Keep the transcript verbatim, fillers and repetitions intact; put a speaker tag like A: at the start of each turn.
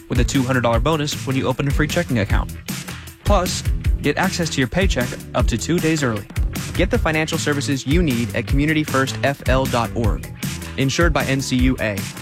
A: with a two hundred dollars bonus when you open a free checking account. Plus, get access to your paycheck up to two days early. Get the financial services you need at community first f l dot org. Insured by N C U A.